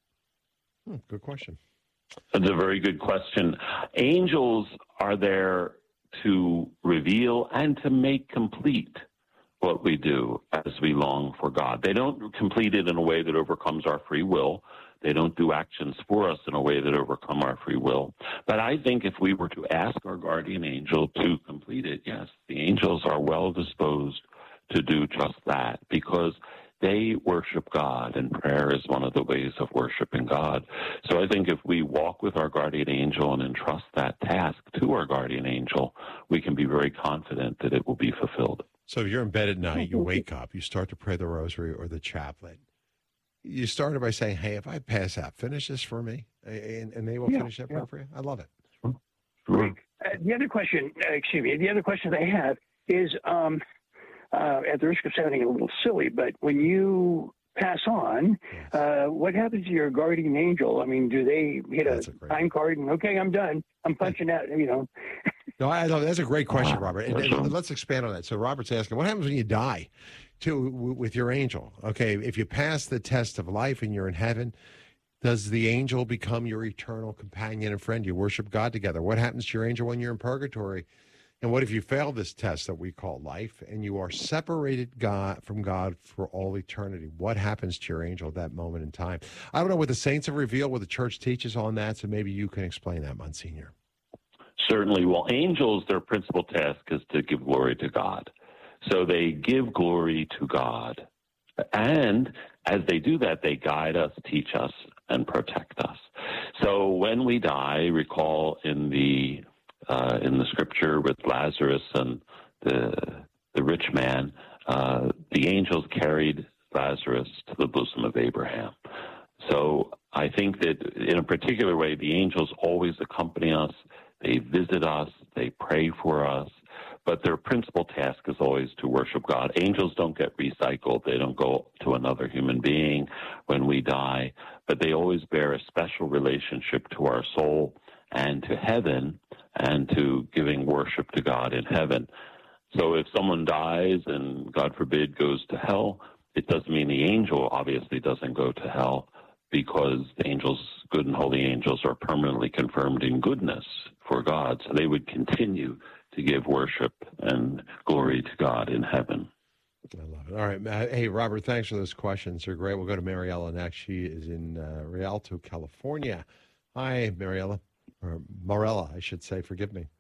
Hmm, good question. That's a very good question. Angels are there to reveal and to make complete what we do as we long for God. They don't complete it in a way that overcomes our free will. They don't do actions for us in a way that overcome our free will. But I think if we were to ask our guardian angel to complete it, yes, the angels are well disposed to do just that, because they worship God, and prayer is one of the ways of worshiping God. So I think if we walk with our guardian angel and entrust that task to our guardian angel, we can be very confident that it will be fulfilled. So if you're in bed at night, you wake up, you start to pray the rosary or the chaplet. You started by saying, hey, if I pass out, finish this for me, and, and they will Yeah, finish that prayer yeah. for you. I love it. Great. Uh, the other question, uh, excuse me, the other question I have is, um, uh, at the risk of sounding a little silly, but when you pass on, uh, what happens to your guardian angel? I mean, do they hit a, a time card and, okay, I'm done, I'm punching out, you know? No, I love that's a great question, Robert. And, and let's expand on that. So Robert's asking, what happens when you die to w- with your angel? Okay, if you pass the test of life and you're in heaven, does the angel become your eternal companion and friend? You worship God together. What happens to your angel when you're in purgatory? And what if you fail this test that we call life and you are separated God from God for all eternity? What happens to your angel at that moment in time? I don't know what the saints have revealed, what the church teaches on that, so maybe you can explain that, Monsignor. Certainly. Well, angels, their principal task is to give glory to God. So they give glory to God. And as they do that, they guide us, teach us, and protect us. So when we die, recall in the uh, in the scripture with Lazarus and the the rich man, uh, the angels carried Lazarus to the bosom of Abraham. So I think that in a particular way, the angels always accompany us. They visit us. They pray for us. But their principal task is always to worship God. Angels don't get recycled. They don't go to another human being when we die. But they always bear a special relationship to our soul and to heaven and to giving worship to God in heaven. So if someone dies and, God forbid, goes to hell, it doesn't mean the angel obviously doesn't go to hell, because the angels, good and holy angels, are permanently confirmed in goodness for God. So they would continue to give worship and glory to God in heaven. I love it. All right. Uh, hey, Robert, thanks for those questions. They're great. We'll go to Mariella next. She is in uh, Rialto, California. Hi, Mariella. Or Morella, I should say. Forgive me.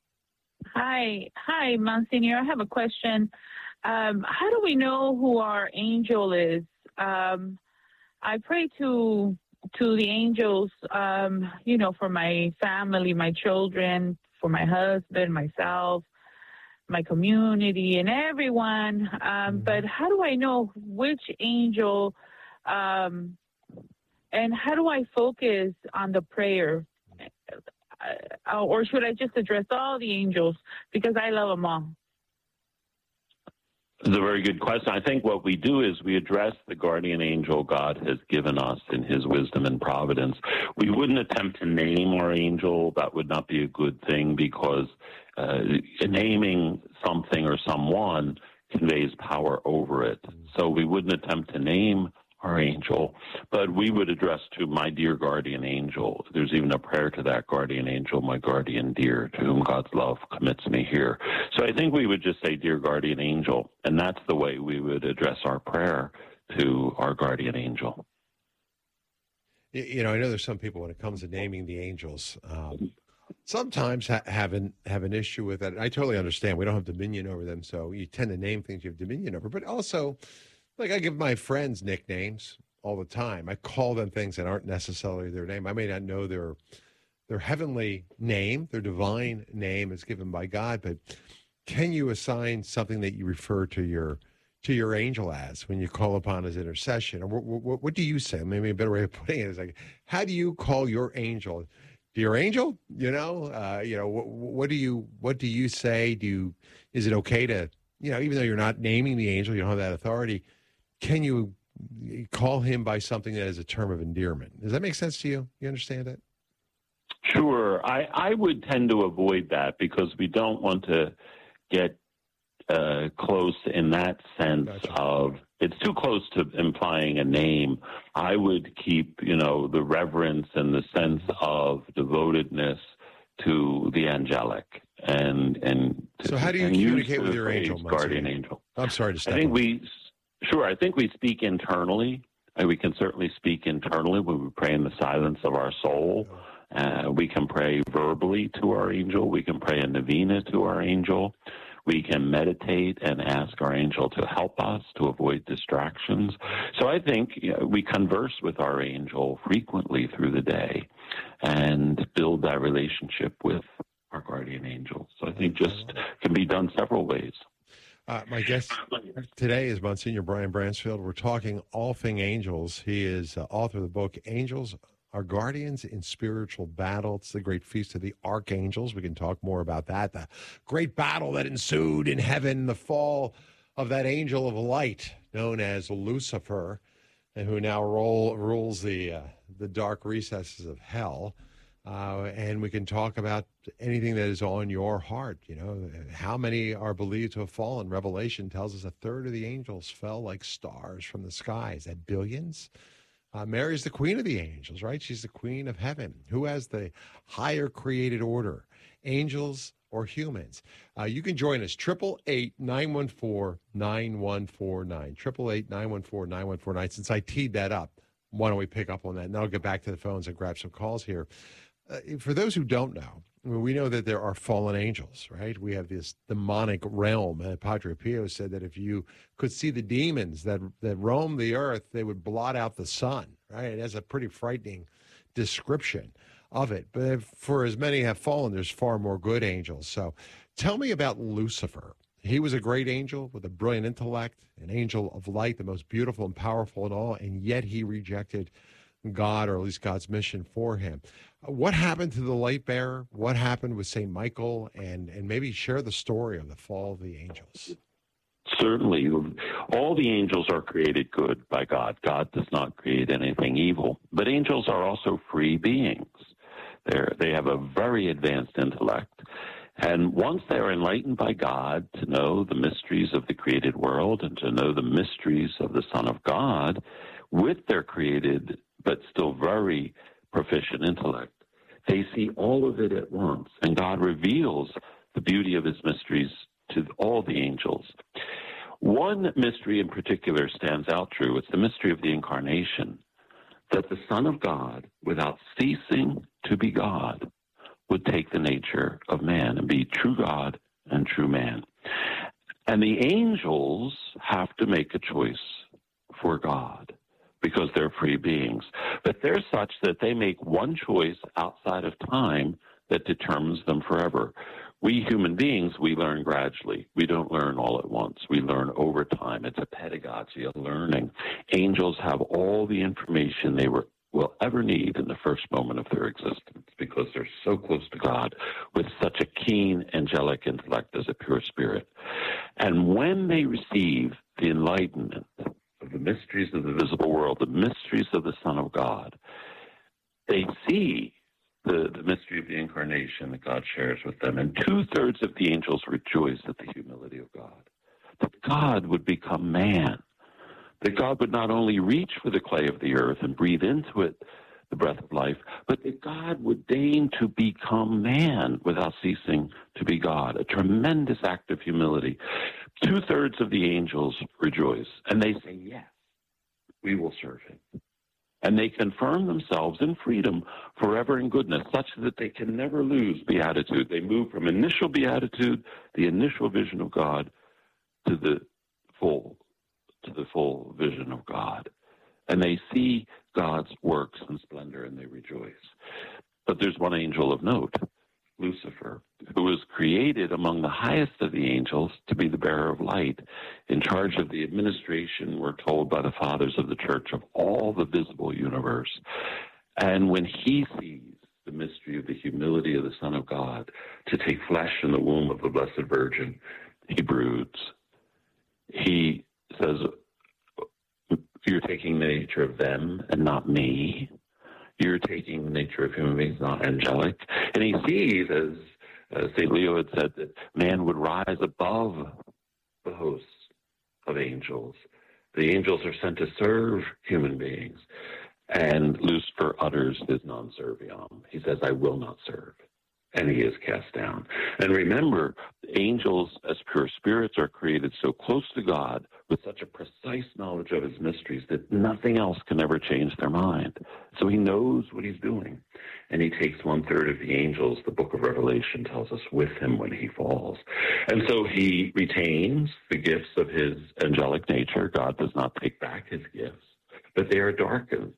Hi. Hi, Monsignor. I have a question. Um, how do we know who our angel is? Um, I pray to to the angels, um, you know, for my family, my children, for my husband, myself, my community, and everyone. Um, mm-hmm. But how do I know which angel, um, and how do I focus on the prayer? Uh, or should I just address all the angels, because I love them all? It's a very good question. I think what we do is we address the guardian angel God has given us in his wisdom and providence. We wouldn't attempt to name our angel. That would not be a good thing, because uh, naming something or someone conveys power over it. So we wouldn't attempt to name our angel, but we would address to my dear guardian angel. There's even a prayer to that guardian angel, my guardian dear, to whom God's love commits me here. So I think we would just say, dear guardian angel, and that's the way we would address our prayer to our guardian angel. You know, I know there's some people, when it comes to naming the angels, um, sometimes ha- have, an, have an issue with that. I totally understand. We don't have dominion over them, so you tend to name things you have dominion over, but also, like, I give my friends nicknames all the time. I call them things that aren't necessarily their name. I may not know their their heavenly name, their divine name is given by God, but can you assign something that you refer to your to your angel as when you call upon his intercession? Or what, what, what do you say? Maybe a better way of putting it is like, how do you call your angel? Dear angel, you know, uh, you know, what, what do you what do you say? Do you is it okay to, you know, even though you're not naming the angel, you don't have that authority, can you call him by something that is a term of endearment? Does that make sense to you? You understand that? Sure. I, I would tend to avoid that, because we don't want to get uh, close in that sense. Gotcha. Of it's too close to implying a name. I would keep, you know, the reverence and the sense of devotedness to the angelic. And and so how do you communicate with your angel, guardian angel? I'm sorry to step I think on. we... Sure, I think we speak internally. Uh, we can certainly speak internally when we pray in the silence of our soul. Uh, we can pray verbally to our angel. We can pray a novena to our angel. We can meditate and ask our angel to help us to avoid distractions. So I think, you know, we converse with our angel frequently through the day and build that relationship with our guardian angel. So I think just can be done several ways. Uh, my guest today is Monsignor Brian Bransfield. We're talking all thing angels. He is uh, author of the book, Angels Are Guardians in Spiritual Battle. It's the great feast of the archangels. We can talk more about that. The great battle that ensued in heaven, the fall of that angel of light known as Lucifer, and who now roll, rules the, uh, the dark recesses of hell. Uh, and we can talk about anything that is on your heart. You know, how many are believed to have fallen? Revelation tells us a third of the angels fell like stars from the sky. Is that billions? Uh, Mary's the queen of the angels, right? She's the queen of heaven. Who has the higher created order, angels or humans? Uh, you can join us, eight eight eight, nine one four, nine one four nine, eight eight eight, nine one four, nine one four nine. Since I teed that up, why don't we pick up on that? And I'll get back to the phones and grab some calls here. Uh, for those who don't know, I mean, we know that there are fallen angels, right? We have this demonic realm. And Padre Pio said that if you could see the demons that, that roam the earth, they would blot out the sun. right? It has a pretty frightening description of it. But if, for as many have fallen, there's far more good angels. So tell me about Lucifer. He was a great angel with a brilliant intellect, an angel of light, the most beautiful and powerful in all, and yet he rejected God, or at least God's mission for him. Uh, what happened to the light bearer? What happened with Saint Michael? And, and maybe share the story of the fall of the angels. Certainly. All the angels are created good by God. God does not create anything evil. But angels are also free beings. They're, they have a very advanced intellect. And once they're enlightened by God to know the mysteries of the created world and to know the mysteries of the Son of God, with their created but still very proficient intellect, they see all of it at once. And God reveals the beauty of his mysteries to all the angels. One mystery in particular stands out true. It's the mystery of the incarnation, that the Son of God, without ceasing to be God, would take the nature of man and be true God and true man. And the angels have to make a choice for God because they're free beings. But they're such that they make one choice outside of time that determines them forever. We human beings, we learn gradually. We don't learn all at once. We learn over time. It's a pedagogy, a learning. Angels have all the information they were will ever need in the first moment of their existence because they're so close to God with such a keen angelic intellect as a pure spirit. And when they receive the enlightenment of the mysteries of the visible world, the mysteries of the Son of God, they see the, the mystery of the incarnation that God shares with them. And two-thirds of the angels rejoice at the humility of God, that God would become man, that God would not only reach for the clay of the earth and breathe into it the breath of life, but that God would deign to become man without ceasing to be God, a tremendous act of humility. Two-thirds of the angels rejoice, and they say, yes, we will serve him. And they confirm themselves in freedom forever in goodness, such that they can never lose beatitude. They move from initial beatitude, the initial vision of God, to the full to the full vision of God. And they see God's works and splendor, and they rejoice. But there's one angel of note, Lucifer, who was created among the highest of the angels to be the bearer of light, in charge of the administration, we're told by the fathers of the church, of all the visible universe. And when he sees the mystery of the humility of the Son of God to take flesh in the womb of the Blessed Virgin, he broods. He says, you're taking the nature of them and not me. You're taking the nature of human beings, not angelic. And he sees, as, as Saint Leo had said, that man would rise above the hosts of angels. The angels are sent to serve human beings. And Lucifer utters his non serviam. He says, I will not serve. And he is cast down. And remember, angels as pure spirits are created so close to God with such a precise knowledge of his mysteries that nothing else can ever change their mind. So he knows what he's doing. And he takes one third of the angels, the book of Revelation tells us, with him when he falls. And so he retains the gifts of his angelic nature. God does not take back his gifts, but they are darkened.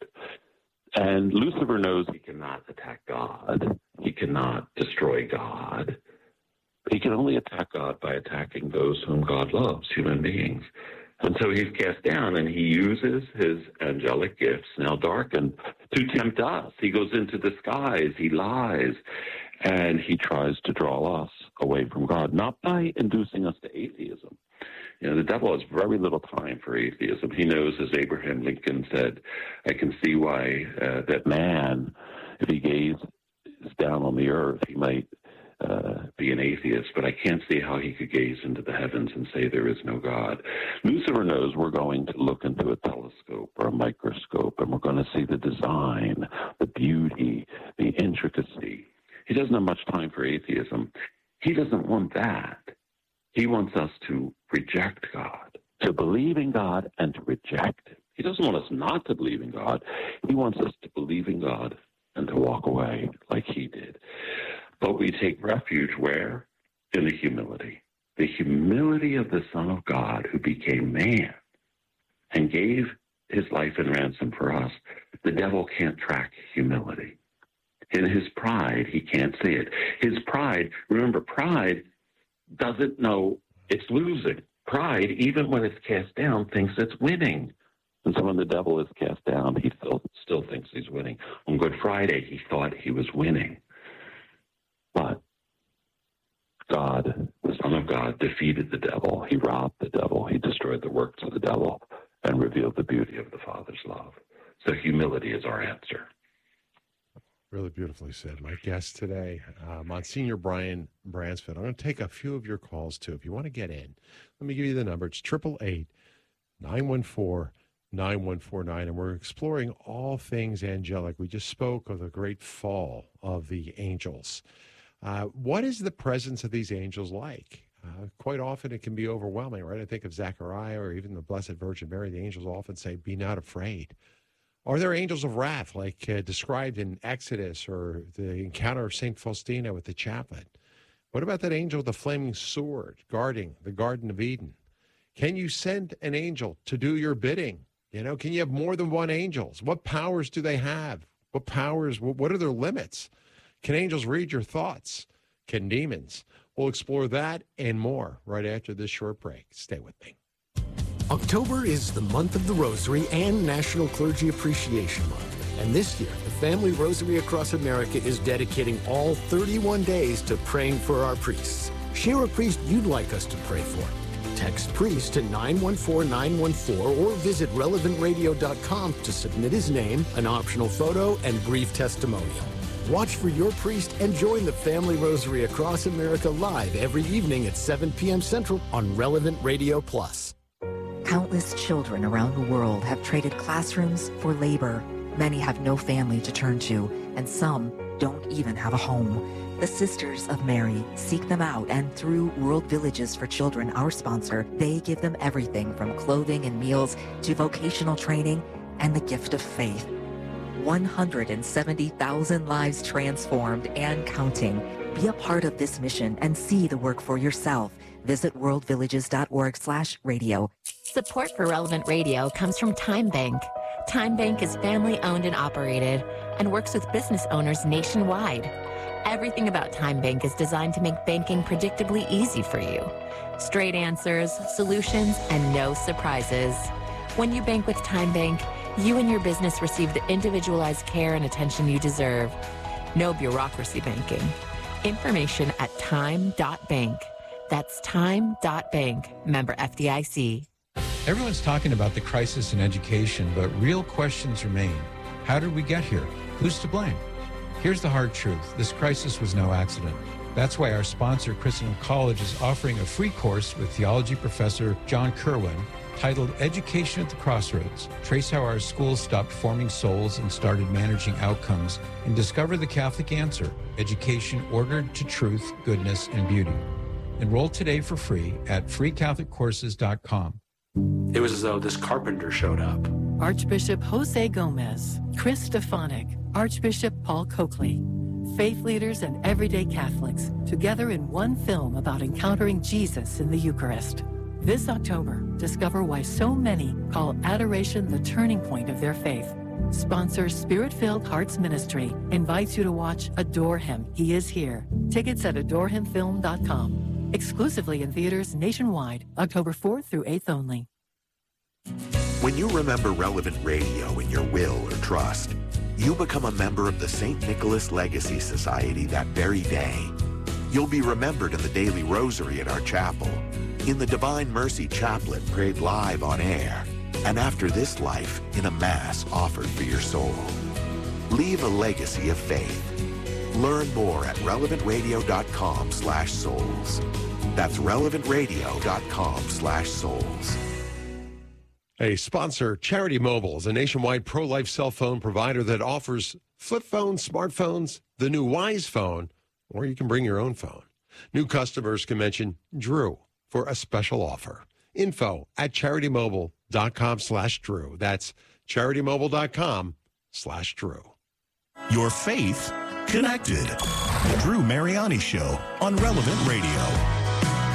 And Lucifer knows he cannot attack God. He cannot destroy God. He can only attack God by attacking those whom God loves, human beings. And so he's cast down, and he uses his angelic gifts, now darkened, to tempt us. He goes into disguise. He lies, and he tries to draw us away from God, not by inducing us to atheism. You know, the devil has very little time for atheism. He knows, as Abraham Lincoln said, I can see why uh, that man, if he gazed down on the earth, he might uh, be an atheist, but I can't see how he could gaze into the heavens and say there is no God. Lucifer knows we're going to look into a telescope or a microscope, and we're going to see the design, the beauty, the intricacy. He doesn't have much time for atheism. He doesn't want that. He wants us to reject God, to believe in God and to reject him. He doesn't want us not to believe in God. He wants us to believe in God and to walk away like he did. But we take refuge where? In the humility. The humility of the Son of God who became man and gave his life in ransom for us. The devil can't track humility. In his pride, he can't see it. His pride, remember, pride doesn't know it's losing. Pride, even when it's cast down, thinks it's winning. And so when the devil is cast down, he still, still thinks he's winning. On Good Friday, he thought he was winning. But God, the Son of God, defeated the devil. He robbed the devil. He destroyed the works of the devil and revealed the beauty of the Father's love. So humility is our answer. Really beautifully said. My guest today, uh, Monsignor Brian Bransford. I'm going to take a few of your calls, too. If you want to get in, let me give you the number. It's eight eight eight, nine one four, nine one four nine, and we're exploring all things angelic. We just spoke of the great fall of the angels. Uh, what is the presence of these angels like? Uh, quite often it can be overwhelming, right? I think of Zechariah or even the Blessed Virgin Mary. The angels often say, be not afraid. Are there angels of wrath, like uh, described in Exodus or the encounter of Saint Faustina with the chaplet? What about that angel with the flaming sword guarding the Garden of Eden? Can you send an angel to do your bidding? You know, can you have more than one angel? What powers do they have? What powers, what are their limits? Can angels read your thoughts? Can demons? We'll explore that and more right after this short break. Stay with me. October is the month of the Rosary and National Clergy Appreciation Month. And this year, the Family Rosary Across America is dedicating all thirty-one days to praying for our priests. Share a priest you'd like us to pray for. Text priest to nine one four nine one four or visit relevant radio dot com to submit his name, an optional photo, and brief testimonial. Watch for your priest and join the Family Rosary Across America live every evening at seven p.m. Central on Relevant Radio Plus. Countless children around the world have traded classrooms for labor. Many have no family to turn to, and some don't even have a home. The Sisters of Mary seek them out, and through World Villages for Children, our sponsor, they give them everything from clothing and meals to vocational training and the gift of faith. one hundred seventy thousand lives transformed and counting. Be a part of this mission and see the work for yourself. Visit world villages dot org slash radio. Support for Relevant Radio comes from Time Bank. Time Bank is family-owned and operated and works with business owners nationwide. Everything about Time Bank is designed to make banking predictably easy for you. Straight answers, solutions, and no surprises. When you bank with Time Bank, you and your business receive the individualized care and attention you deserve. No bureaucracy banking. Information at time dot bank. That's time dot bank. Member F D I C. Everyone's talking about the crisis in education, but real questions remain. How did we get here? Who's to blame? Here's the hard truth. This crisis was no accident. That's why our sponsor, Christendom College, is offering a free course with theology professor John Kerwin titled Education at the Crossroads. Trace how our schools stopped forming souls and started managing outcomes, and discover the Catholic answer, education ordered to truth, goodness, and beauty. Enroll today for free at free catholic courses dot com. It was as though this carpenter showed up. Archbishop Jose Gomez, Chris Stefanik, Archbishop Paul Coakley, faith leaders and everyday Catholics, together in one film about encountering Jesus in the Eucharist. This October, discover why so many call adoration the turning point of their faith. Sponsor Spirit-Filled Hearts Ministry invites you to watch Adore Him, He Is Here. Tickets at adore him film dot com. Exclusively in theaters nationwide, October fourth through eighth only. When you remember Relevant Radio in your will or trust, you become a member of the Saint Nicholas Legacy Society that very day. You'll be remembered in the daily rosary at our chapel, in the Divine Mercy Chaplet prayed live on air, and after this life, in a Mass offered for your soul. Leave a legacy of faith. Learn more at relevant radio dot com slash souls. That's relevant radio dot com slash souls. A sponsor, Charity Mobile, is a nationwide pro-life cell phone provider that offers flip phones, smartphones, the new Wise phone, or you can bring your own phone. New customers can mention Drew for a special offer. Info at charity mobile dot com slash Drew. That's charity mobile dot com slash Drew. Your faith connected. The Drew Mariani Show on Relevant Radio.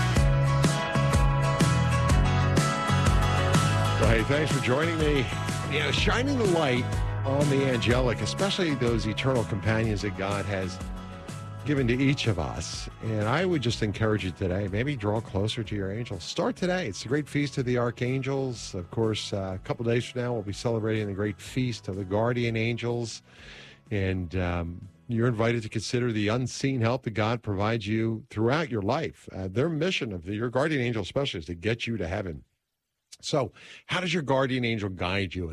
Well, hey, thanks for joining me. you know, shining the light on the angelic, especially those eternal companions that God has given to each of us. And I would just encourage you today, maybe draw closer to your angels. Start today. It's the great feast of the archangels. Of course, uh, a couple days from now, we'll be celebrating the great feast of the guardian angels. And um, you're invited to consider the unseen help that God provides you throughout your life. Uh, their mission of the, your guardian angel especially is to get you to heaven. So how does your guardian angel guide you?